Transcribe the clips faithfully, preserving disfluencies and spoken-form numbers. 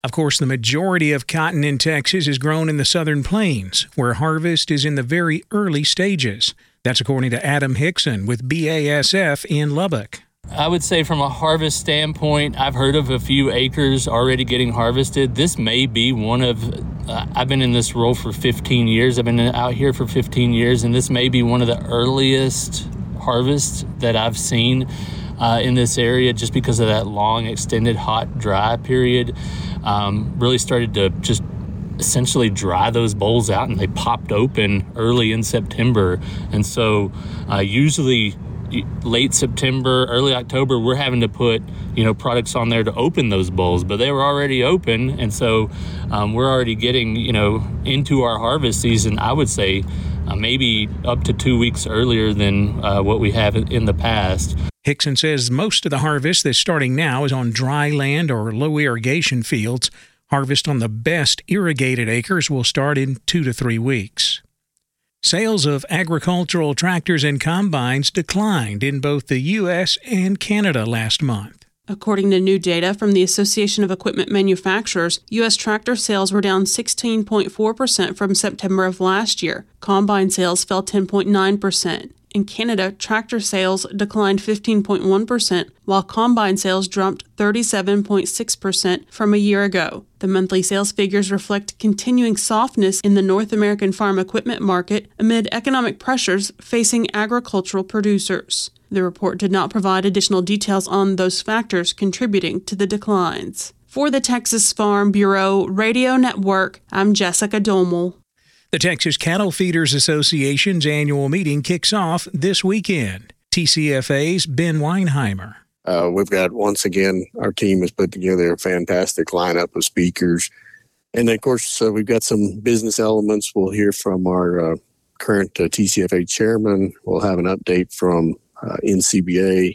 Of course, the majority of cotton in Texas is grown in the southern plains, where harvest is in the very early stages. That's according to Adam Hickson with B A S F in Lubbock. I would say from a harvest standpoint, I've heard of a few acres already getting harvested. This may be one of, uh, I've been in this role for fifteen years. I've been out here for fifteen years, and this may be one of the earliest harvests that I've seen uh, in this area, just because of that long, extended, hot, dry period. Um, really started to just essentially dry those bowls out, and they popped open early in September. And so uh, usually late September, early October, we're having to put, you know, products on there to open those bowls, but they were already open. And so um, we're already getting, you know, into our harvest season, I would say uh, maybe up to two weeks earlier than uh, what we have in the past. Hickson says most of the harvest that's starting now is on dry land or low irrigation fields. Harvest on the best irrigated acres will start in two to three weeks. Sales of agricultural tractors and combines declined in both the U S and Canada last month. According to new data from the Association of Equipment Manufacturers, U S tractor sales were down sixteen point four percent from September of last year. Combine sales fell ten point nine percent. In Canada, tractor sales declined fifteen point one percent, while combine sales dropped thirty-seven point six percent from a year ago. The monthly sales figures reflect continuing softness in the North American farm equipment market amid economic pressures facing agricultural producers. The report did not provide additional details on those factors contributing to the declines. For the Texas Farm Bureau Radio Network, I'm Jessica Domel. The Texas Cattle Feeders Association's annual meeting kicks off this weekend. T C F A's Ben Weinheimer. Uh, we've got, once again, our team has put together a fantastic lineup of speakers. And, of course, uh, we've got some business elements. We'll hear from our uh, current uh, T C F A chairman. We'll have an update from uh, N C B A.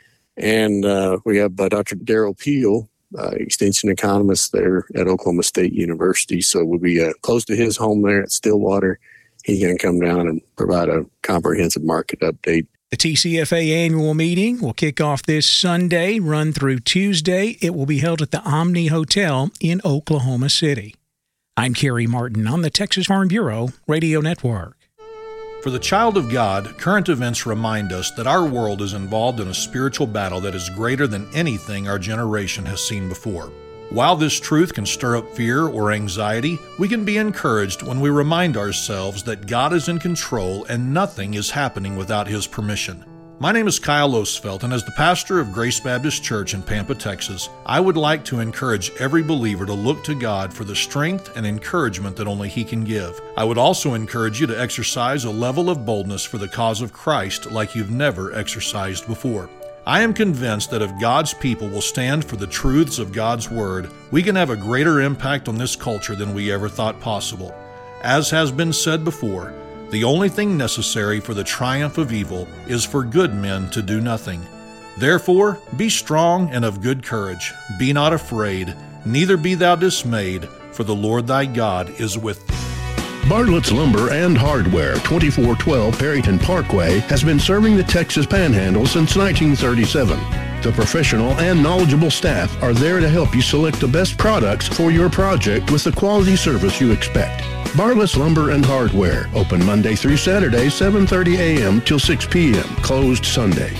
And uh, we have uh, Doctor Darrell Peel, Uh, extension economist there at Oklahoma State University. So we'll be uh, close to his home there at Stillwater. He's going to come down and provide a comprehensive market update. The T C F A annual meeting will kick off this Sunday, run through Tuesday. It will be held at the Omni Hotel in Oklahoma City. I'm Kerry Martin on the Texas Farm Bureau Radio Network. For the child of God, current events remind us that our world is involved in a spiritual battle that is greater than anything our generation has seen before. While this truth can stir up fear or anxiety, we can be encouraged when we remind ourselves that God is in control and nothing is happening without His permission. My name is Kyle Osfelt, and as the pastor of Grace Baptist Church in Pampa, Texas, I would like to encourage every believer to look to God for the strength and encouragement that only He can give. I would also encourage you to exercise a level of boldness for the cause of Christ like you've never exercised before. I am convinced that if God's people will stand for the truths of God's Word, we can have a greater impact on this culture than we ever thought possible. As has been said before, the only thing necessary for the triumph of evil is for good men to do nothing. Therefore, be strong and of good courage. Be not afraid, neither be thou dismayed, for the Lord thy God is with thee. Bartlett's Lumber and Hardware, twenty-four twelve Perryton Parkway, has been serving the Texas Panhandle since nineteen thirty-seven. The professional and knowledgeable staff are there to help you select the best products for your project with the quality service you expect. Bartlett's Lumber and Hardware, open Monday through Saturday, seven thirty a.m. till six p.m., closed Sunday.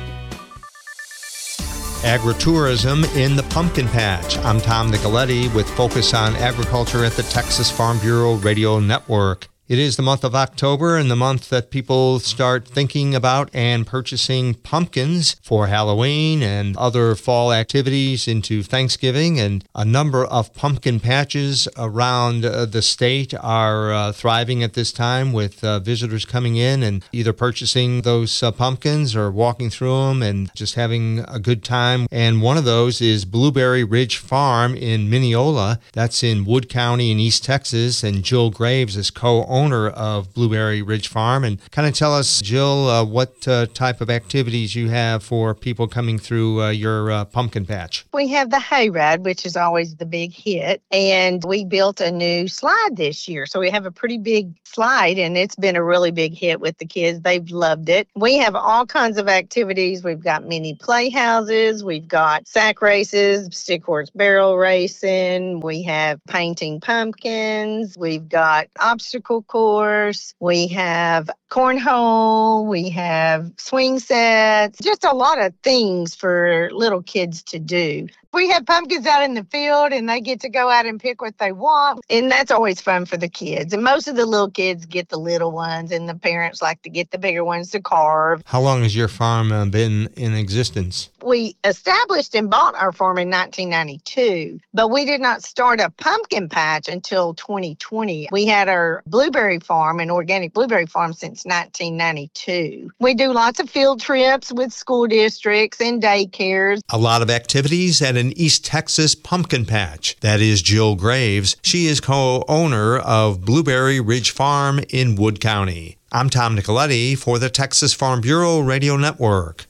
Agritourism in the Pumpkin Patch. I'm Tom Nicoletti with Focus on Agriculture at the Texas Farm Bureau Radio Network. It is the month of October and the month that people start thinking about and purchasing pumpkins for Halloween and other fall activities into Thanksgiving. And a number of pumpkin patches around uh, the state are uh, thriving at this time with uh, visitors coming in and either purchasing those uh, pumpkins or walking through them and just having a good time. And one of those is Blueberry Ridge Farm in Mineola. That's in Wood County in East Texas. And Jill Graves is co-owner co-owner of Blueberry Ridge Farm. And kind of tell us, Jill, uh, what uh, type of activities you have for people coming through uh, your uh, pumpkin patch. We have the hayride, which is always the big hit. And we built a new slide this year. So we have a pretty big slide, and it's been a really big hit with the kids. They've loved it. We have all kinds of activities. We've got mini playhouses. We've got sack races, stick horse barrel racing. We have painting pumpkins. We've got obstacle course. We have cornhole. We have swing sets. Just a lot of things for little kids to do. We have pumpkins out in the field, and they get to go out and pick what they want. And that's always fun for the kids. And most of the little kids get the little ones, and the parents like to get the bigger ones to carve. How long has your farm uh, been in existence? We established and bought our farm in nineteen ninety-two, but we did not start a pumpkin patch until twenty twenty. We had our blueberry farm, an organic blueberry farm, since nineteen ninety-two. We do lots of field trips with school districts and daycares. A lot of activities at an East Texas pumpkin patch. That is Jill Graves. She is co-owner of Blueberry Ridge Farm in Wood County. I'm Tom Nicoletti for the Texas Farm Bureau Radio Network.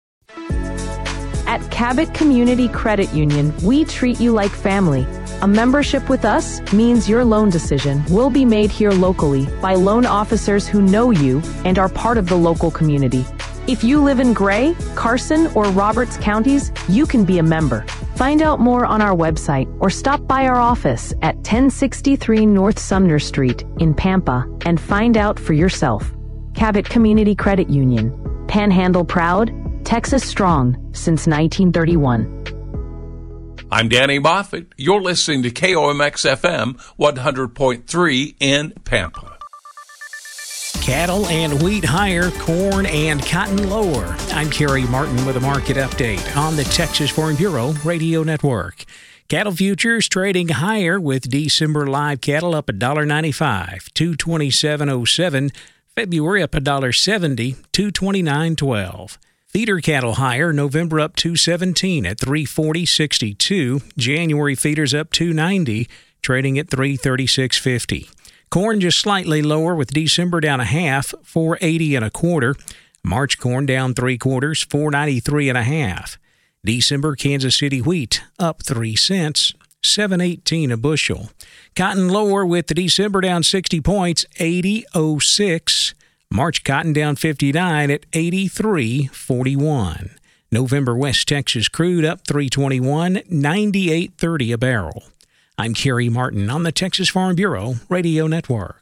At Cabot Community Credit Union, we treat you like family. A membership with us means your loan decision will be made here locally by loan officers who know you and are part of the local community. If you live in Gray, Carson, or Roberts counties, you can be a member. Find out more on our website or stop by our office at ten sixty-three North Sumner Street in Pampa and find out for yourself. Cabot Community Credit Union. Panhandle proud, Texas strong since nineteen thirty-one. I'm Danny Moffett. You're listening to K O M X F M one hundred point three in Pampa. Cattle and wheat higher, corn and cotton lower. I'm Kerry Martin with a market update on the Texas Farm Bureau Radio Network. Cattle futures trading higher with December live cattle up one dollar ninety-five, two twenty-seven oh seven. February up one dollar seventy, two twenty-nine twelve. Feeder cattle higher, November up two seventeen at three forty sixty-two. January feeders up two ninety, trading at three thirty-six fifty. Corn just slightly lower with December down a half, four eighty and a quarter. March corn down three quarters, four ninety-three and a half. December Kansas City wheat up three cents, seven eighteen a bushel. Cotton lower with the December down sixty points, eighty oh six. March cotton down fifty-nine at eighty-three forty-one. November West Texas crude up three twenty-one, ninety-eight thirty a barrel. I'm Kerry Martin on the Texas Farm Bureau Radio Network.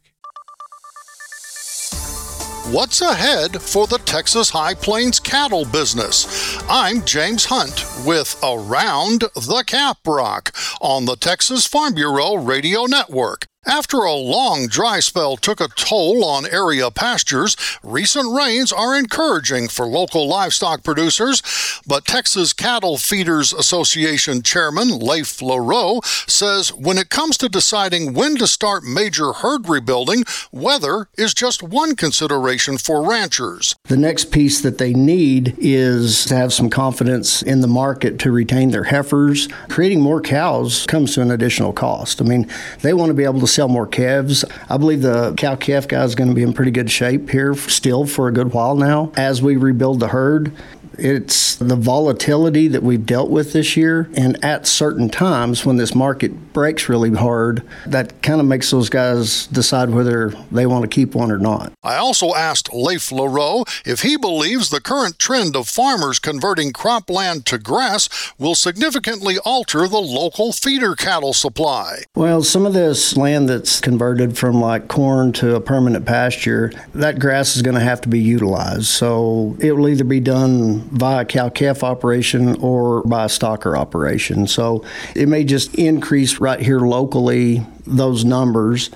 What's ahead for the Texas High Plains cattle business? I'm James Hunt with Around the Caprock on the Texas Farm Bureau Radio Network. After a long dry spell took a toll on area pastures, recent rains are encouraging for local livestock producers, but Texas Cattle Feeders Association Chairman Leif LaRoe says when it comes to deciding when to start major herd rebuilding, weather is just one consideration for ranchers. The next piece that they need is to have some confidence in the market to retain their heifers. Creating more cows comes to an additional cost. I mean, they want to be able to sell more calves. I believe the cow-calf guy is going to be in pretty good shape here still for a good while now. As we rebuild the herd, it's the volatility that we've dealt with this year, and at certain times when this market breaks really hard, that kind of makes those guys decide whether they want to keep one or not. I also asked Leif LaRoe if he believes the current trend of farmers converting cropland to grass will significantly alter the local feeder cattle supply. Well, some of this land that's converted from like corn to a permanent pasture, that grass is going to have to be utilized. So it will either be done via cow-calf operation or by a stocker operation. So it may just increase right here locally those numbers.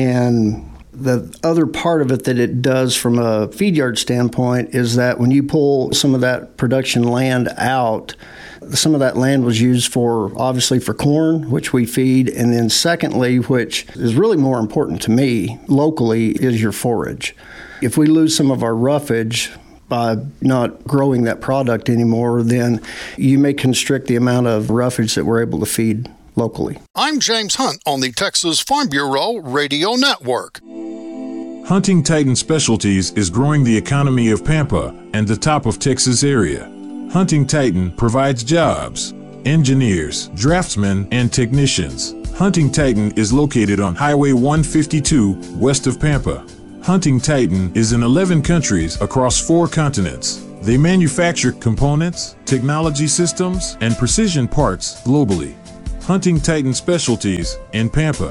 And the other part of it that it does from a feed yard standpoint is that when you pull some of that production land out, some of that land was used for, obviously, for corn, which we feed, and then secondly, which is really more important to me locally, is your forage. If we lose some of our roughage by not growing that product anymore, then you may constrict the amount of roughage that we're able to feed locally. I'm James Hunt on the Texas Farm Bureau Radio Network. Hunting Titan Specialties is growing the economy of Pampa and the top of Texas area. Hunting Titan provides jobs, engineers, draftsmen, and technicians. Hunting Titan is located on Highway one fifty-two, west of Pampa. Hunting Titan is in eleven countries across four continents. They manufacture components, technology systems, and precision parts globally. Hunting Titan Specialties in Pampa.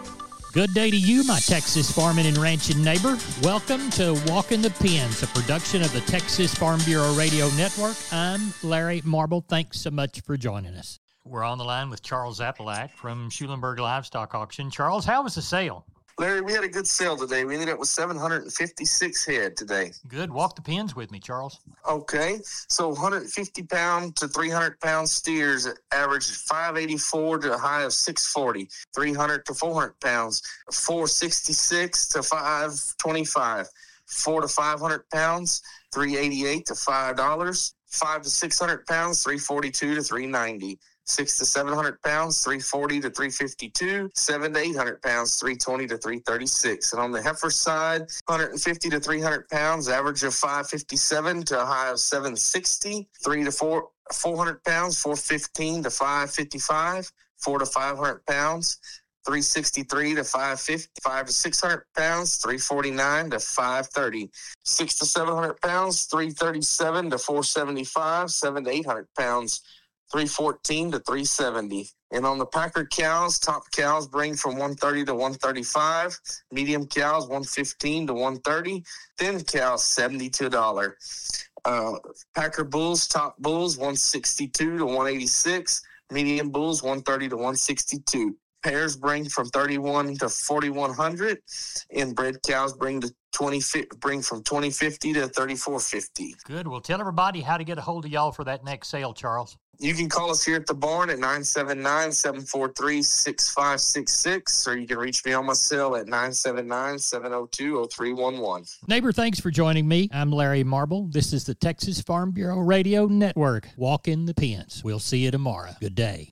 Good day to you, my Texas farming and ranching neighbor. Welcome to Walking the Pens, a production of the Texas Farm Bureau Radio Network. I'm Larry Marble. Thanks so much for joining us. We're on the line with Charles Appalach from Schulenburg Livestock Auction. Charles, how was the sale? Larry, we had a good sale today. We ended up with seven hundred fifty-six head today. Good. Walk the pens with me, Charles. Okay. So one hundred fifty pound to three hundred pound steers averaged five eighty-four to a high of six forty. three hundred to four hundred pounds, four sixty-six to five twenty-five. four to five hundred pounds, three eighty-eight to five dollars. five to six hundred pounds, three forty-two to three ninety. Six to seven hundred pounds, three forty to three fifty-two. Seven to eight hundred pounds, three twenty to three thirty-six. And on the heifer side, one hundred fifty to three hundred pounds, average of five fifty-seven to a high of seven sixty. Three to four four hundred pounds, four fifteen to five fifty-five. Four to five hundred pounds, three sixty-three to five fifty. Five to six hundred pounds, three forty-nine to five thirty. Six to seven hundred pounds, three thirty-seven to four seventy-five. Seven to eight hundred pounds, three fourteen to three seventy. And on the Packer cows, top cows bring from one thirty to one thirty-five. Medium cows, one fifteen to one thirty. Thin cows, seventy-two dollars. Uh, Packer bulls, top bulls, one sixty-two to one eighty-six. Medium bulls, one thirty to one sixty-two. Pairs bring from thirty-one to forty-one hundred. And bred cows bring to twenty bring from twenty fifty to thirty-four fifty. Good. Well, tell everybody how to get a hold of y'all for that next sale, Charles. You can call us here at the barn at nine seven nine, seven four three, six five six six, or you can reach me on my cell at nine seven nine, seven oh two, oh three one one. Neighbor, thanks for joining me. I'm Larry Marble. This is the Texas Farm Bureau Radio Network. Walk in the pens. We'll see you tomorrow. Good day.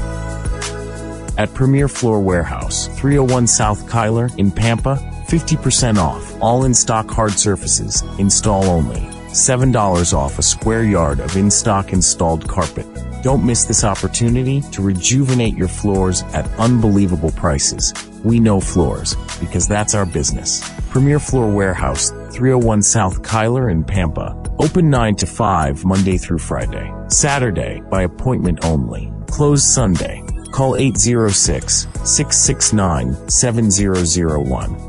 At Premier Floor Warehouse, three oh one South Kyler in Pampa, fifty percent off. All in-stock hard surfaces, install only. seven dollars off a square yard of in-stock installed carpet. Don't miss this opportunity to rejuvenate your floors at unbelievable prices. We know floors, because that's our business. Premier Floor Warehouse, three oh one South Kyler in Pampa. Open nine to five Monday through Friday. Saturday, by appointment only. Closed Sunday. Call eight oh six, six six nine, seven oh oh one.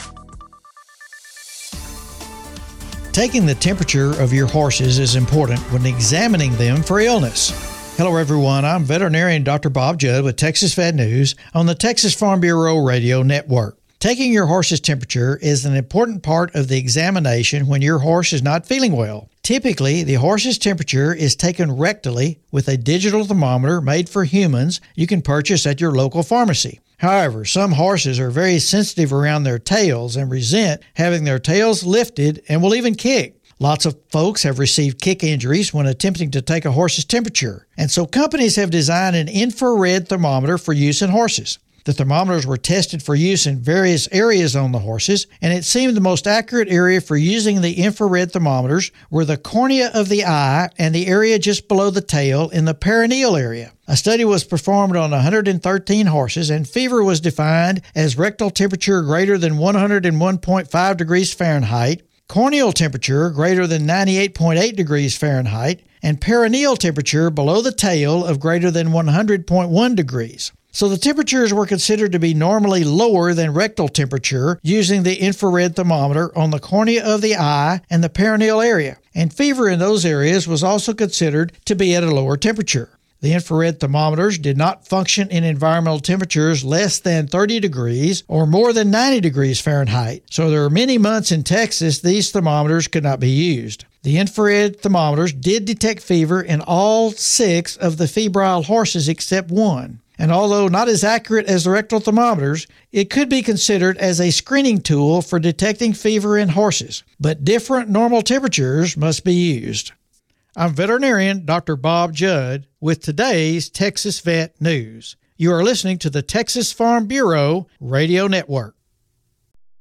Taking the temperature of your horses is important when examining them for illness. Hello everyone, I'm veterinarian Doctor Bob Judd with Texas Vet News on the Texas Farm Bureau Radio Network. Taking your horse's temperature is an important part of the examination when your horse is not feeling well. Typically, the horse's temperature is taken rectally with a digital thermometer made for humans you can purchase at your local pharmacy. However, some horses are very sensitive around their tails and resent having their tails lifted and will even kick. Lots of folks have received kick injuries when attempting to take a horse's temperature, and so companies have designed an infrared thermometer for use in horses. The thermometers were tested for use in various areas on the horses, and it seemed the most accurate area for using the infrared thermometers were the cornea of the eye and the area just below the tail in the perineal area. A study was performed on one hundred thirteen horses, and fever was defined as rectal temperature greater than one hundred one point five degrees Fahrenheit, corneal temperature greater than ninety-eight point eight degrees Fahrenheit, and perineal temperature below the tail of greater than one hundred point one degrees. So the temperatures were considered to be normally lower than rectal temperature using the infrared thermometer on the cornea of the eye and the perineal area, and fever in those areas was also considered to be at a lower temperature. The infrared thermometers did not function in environmental temperatures less than thirty degrees or more than ninety degrees Fahrenheit, so there are many months in Texas these thermometers could not be used. The infrared thermometers did detect fever in all six of the febrile horses except one. And although not as accurate as the rectal thermometers, it could be considered as a screening tool for detecting fever in horses. But different normal temperatures must be used. I'm veterinarian Doctor Bob Judd with today's Texas Vet News. You are listening to the Texas Farm Bureau Radio Network.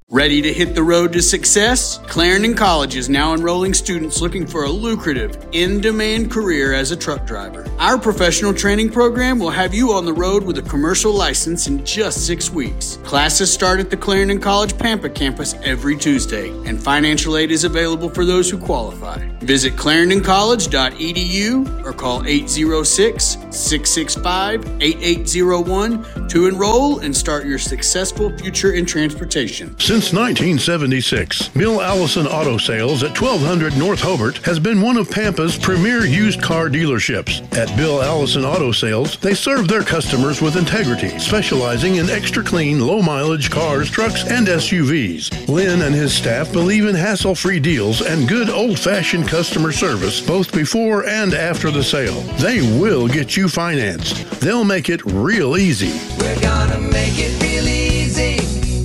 Ready to hit the road to success? Clarendon College is now enrolling students looking for a lucrative, in-demand career as a truck driver. Our professional training program will have you on the road with a commercial license in just six weeks. Classes start at the Clarendon College Pampa campus every Tuesday, and financial aid is available for those who qualify. Visit clarendon college dot e d u or call eight oh six, six six five, eight eight oh one to enroll and start your successful future in transportation. Since nineteen seventy-six, Bill Allison Auto Sales at twelve hundred North Hobart has been one of Pampa's premier used car dealerships. At Bill Allison Auto Sales, they serve their customers with integrity, specializing in extra clean, low-mileage cars, trucks, and S U Vs. Lynn and his staff believe in hassle-free deals and good old-fashioned customer service, both before and after the sale. They will get you financed. They'll make it real easy. We're gonna make it real easy.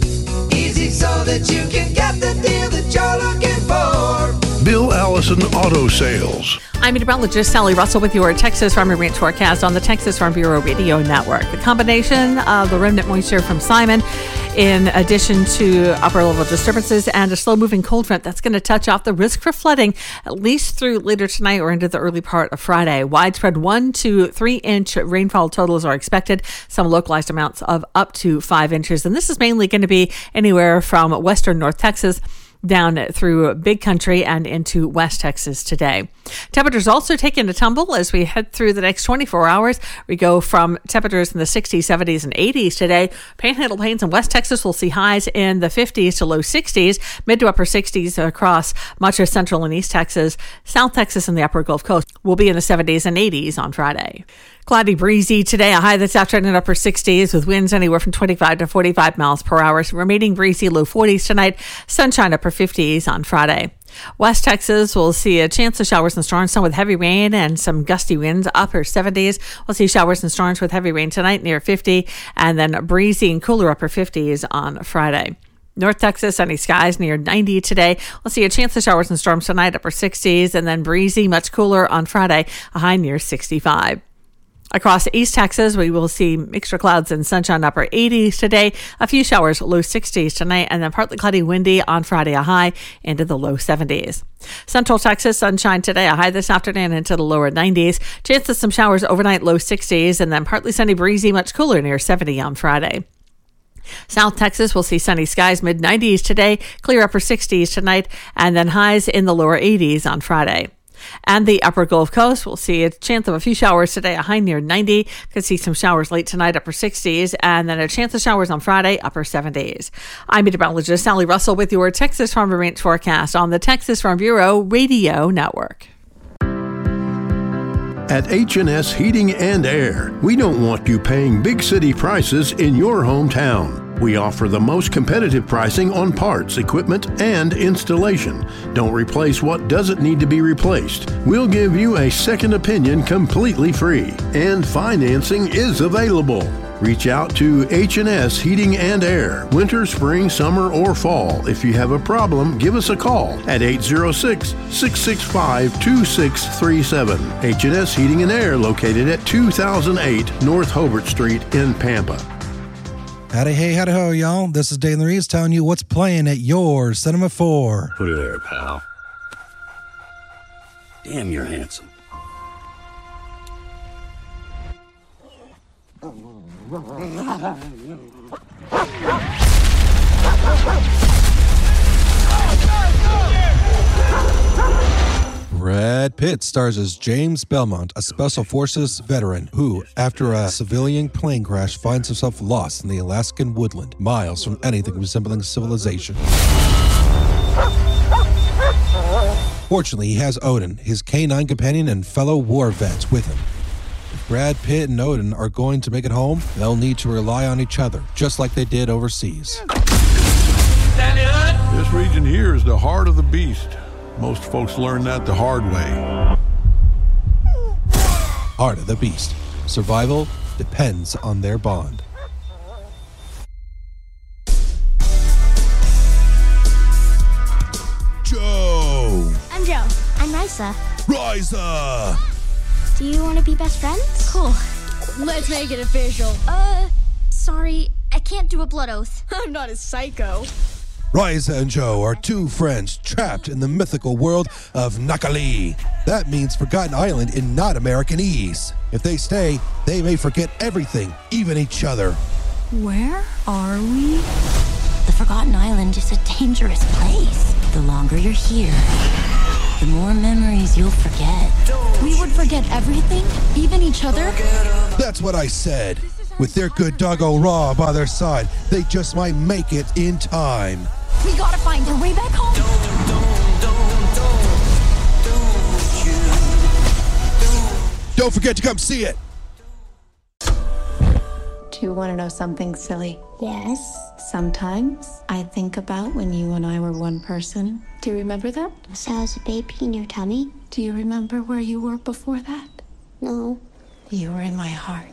Easy so that you can get the deal that you're looking for. Bill Allison Auto Sales. I'm meteorologist Sally Russell with your Texas Farm and Ranch forecast on the Texas Farm Bureau Radio Network. The combination of the remnant moisture from Simon, in addition to upper level disturbances and a slow-moving cold front, that's going to touch off the risk for flooding at least through later tonight or into the early part of Friday. Widespread one to three inch rainfall totals are expected, some localized amounts of up to five inches. And this is mainly going to be anywhere from western North Texas down through Big Country and into West Texas today. Temperatures also taking a tumble as we head through the next twenty-four hours. We go from temperatures in the sixties, seventies, and eighties today. Panhandle Plains and West Texas will see highs in the fifties to low sixties, mid to upper sixties across much of Central and East Texas. South Texas and the Upper Gulf Coast will be in the seventies and eighties on Friday. Cloudy, breezy today, a high this afternoon, upper sixties with winds anywhere from twenty-five to forty-five miles per hour. Remaining breezy, low forties tonight. Sunshine, upper fifties on Friday. West Texas will see a chance of showers and storms, some with heavy rain and some gusty winds, upper seventies. We'll see showers and storms with heavy rain tonight near fifty, and then breezy and cooler upper fifties on Friday. North Texas, sunny skies near ninety today. We'll see a chance of showers and storms tonight, upper sixties, and then breezy, much cooler on Friday, a high near sixty-five. Across East Texas, we will see mixture clouds and sunshine, upper eighties today. A few showers, low sixties tonight, and then partly cloudy, windy on Friday, a high into the low seventies. Central Texas, sunshine today, a high this afternoon into the lower nineties. Chance of some showers overnight, low sixties, and then partly sunny, breezy, much cooler near seventy on Friday. South Texas will see sunny skies, mid nineties today, clear upper sixties tonight, and then highs in the lower eighties on Friday. And the Upper Gulf Coast will see a chance of a few showers today, a high near ninety. Could see some showers late tonight, upper sixties, and then a chance of showers on Friday, upper seventies. I'm meteorologist Sally Russell with your Texas Farm and Ranch forecast on the Texas Farm Bureau Radio Network. At H and S Heating and Air, we don't want you paying big city prices in your hometown. We offer the most competitive pricing on parts, equipment, and installation. Don't replace what doesn't need to be replaced. We'll give you a second opinion completely free, and financing is available. Reach out to H and S Heating and Air, winter, spring, summer, or fall. If you have a problem, give us a call at eight oh six, six six five, two six three seven. H and S Heating and Air, located at two thousand eight North Hobart Street in Pampa. Howdy, hey, howdy, ho, y'all. This is Dave Reeves telling you what's playing at your Cinema four. Put it there, pal. Damn, you're handsome. Brad Pitt stars as James Belmont, a Special Forces veteran who, after a civilian plane crash, finds himself lost in the Alaskan woodland, miles from anything resembling civilization. Fortunately, he has Odin, his canine companion and fellow war vet, with him. If Brad Pitt and Odin are going to make it home, they'll need to rely on each other, just like they did overseas. This region here is the heart of the beast. Most folks learn that the hard way. Heart of the beast. Survival depends on their bond. Joe! I'm Joe. I'm Risa. Risa! Do you want to be best friends? Cool. Let's make it official. Uh, sorry, I can't do a blood oath. I'm not a psycho. Raiza and Joe are two friends trapped in the mythical world of Nakali. That means Forgotten Island in not Americanese. If they stay, they may forget everything, even each other. Where are we? The Forgotten Island is a dangerous place. The longer you're here, the more memories you'll forget. We would forget everything, even each other? That's what I said. With their good doggo Raw by their side, they just might make it in time. We gotta find our way back home. Don't forget to come see it. Do you want to know something silly? Yes. Sometimes I think about when you and I were one person. Do you remember that? So I was a baby in your tummy? Do you remember where you were before that? No. You were in my heart.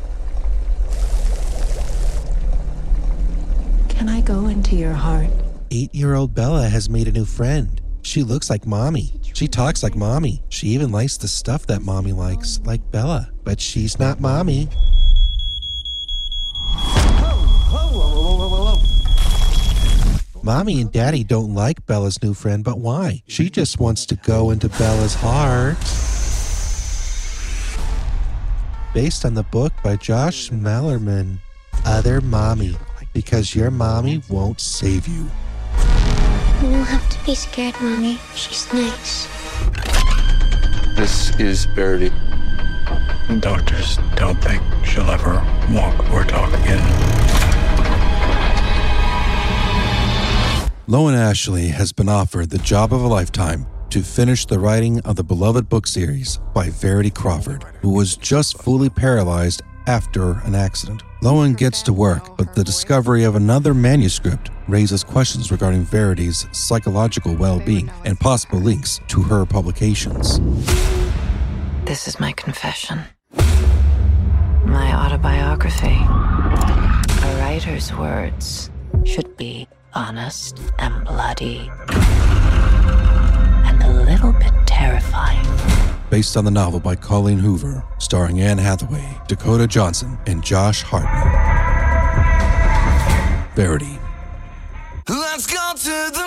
Can I go into your heart? Eight-year-old Bella has made a new friend. She looks like Mommy. She talks like Mommy. She even likes the stuff that Mommy likes, like Bella. But she's not Mommy. Mommy and Daddy don't like Bella's new friend, but why? She just wants to go into Bella's heart. Based on the book by Josh Malerman, Other Mommy, because your mommy won't save you. You don't have to be scared, Mommy. She's nice. This is Verity. The doctors don't think she'll ever walk or talk again. Loan Ashley has been offered the job of a lifetime to finish the writing of the beloved book series by Verity Crawford, who was just fully paralyzed after an accident. Loan gets to work, but the discovery of another manuscript raises questions regarding Verity's psychological well-being and possible links to her publications. This is my confession. My autobiography. A writer's words should be honest and bloody. And a little bit terrifying. Based on the novel by Colleen Hoover, starring Anne Hathaway, Dakota Johnson, and Josh Hartnett. Verity. Let's go to the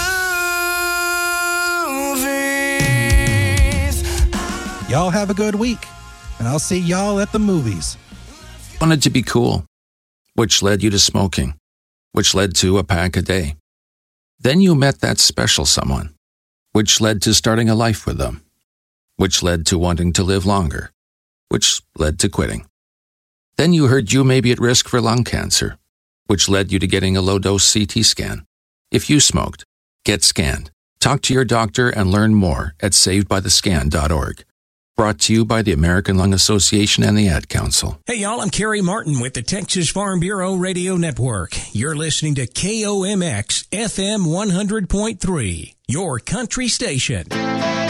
movies. Y'all have a good week, and I'll see y'all at the movies. Wanted to be cool, which led you to smoking, which led to a pack a day. Then you met that special someone, which led to starting a life with them, which led to wanting to live longer, which led to quitting. Then you heard you may be at risk for lung cancer, which led you to getting a low-dose C T scan. If you smoked, get scanned. Talk to your doctor and learn more at saved by the scan dot org. Brought to you by the American Lung Association and the Ad Council. Hey, y'all, I'm Kerry Martin with the Texas Farm Bureau Radio Network. You're listening to K O M X F M one hundred point three, your country station.